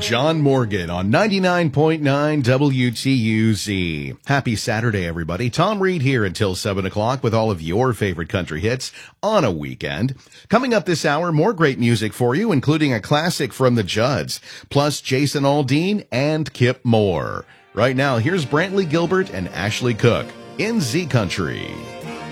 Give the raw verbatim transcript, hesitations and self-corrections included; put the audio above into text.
John Morgan on ninety-nine point nine W T U Z. Happy Saturday, everybody. Tom Reed here until seven o'clock with all of your favorite country hits on a weekend. Coming up this hour, more great music for you, including a classic from the Judds, plus Jason Aldean and Kip Moore. Right now, here's Brantley Gilbert and Ashley Cook in Z Country.